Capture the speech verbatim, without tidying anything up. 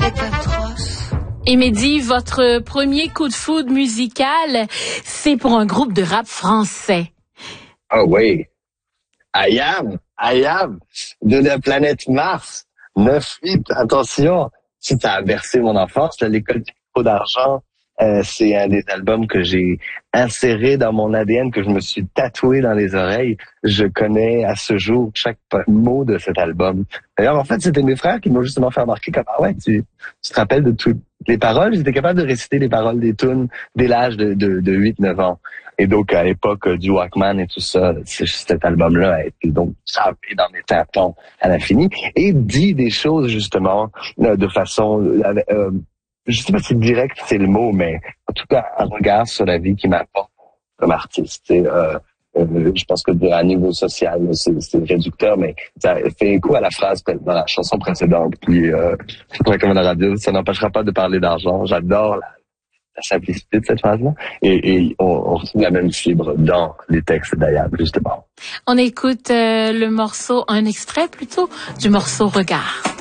C'est atroce. Et Mehdi, votre premier coup de foudre musical, c'est pour un groupe de rap français. Ah oh oui. I am, I am, de la planète Mars. neuf huit, attention. Ça a bercé mon enfance. Là, l'école du micro d'argent, euh, c'est un des albums que j'ai inséré dans mon A D N, que je me suis tatoué dans les oreilles. Je connais à ce jour chaque mot de cet album. D'ailleurs, en fait, c'était mes frères qui m'ont justement fait remarquer comme, ah ouais, tu, tu te rappelles de toutes les paroles? J'étais capable de réciter les paroles des tunes dès l'âge de, de, de huit neuf ans. Et donc, à l'époque du Walkman et tout ça, cet album-là a été donc savé dans mes tympans à l'infini et dit des choses, justement, de façon, euh, je sais pas si direct c'est le mot, mais en tout cas, un regard sur la vie qui m'apporte comme artiste. Et, euh, euh, je pense que à niveau social, c'est, c'est réducteur, mais ça fait écho à la phrase dans la chanson précédente qui, euh, comme à la radio, ça n'empêchera pas de parler d'argent. J'adore la la simplicité de cette phrase-là. Et, et on, on retrouve la même fibre dans les textes d'Ayam, justement. On écoute euh, le morceau, un extrait plutôt, du morceau Regard.